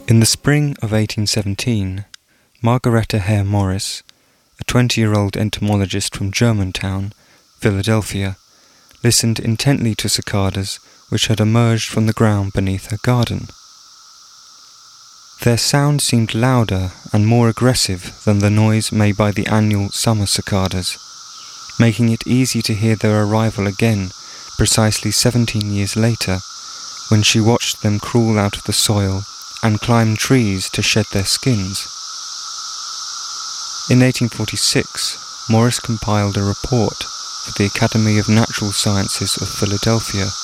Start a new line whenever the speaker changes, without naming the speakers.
In the spring of 1817, Margaretta Hare Morris, a 20-year-old entomologist from Germantown, Philadelphia, listened intently to cicadas which had emerged from the ground beneath her garden. Their sound seemed louder and more aggressive than the noise made by the annual summer cicadas, making it easy to hear their arrival again precisely 17 years later, when she watched them crawl out of the soil and climb trees to shed their skins. In 1846, Morris compiled a report for the Academy of Natural Sciences of Philadelphia,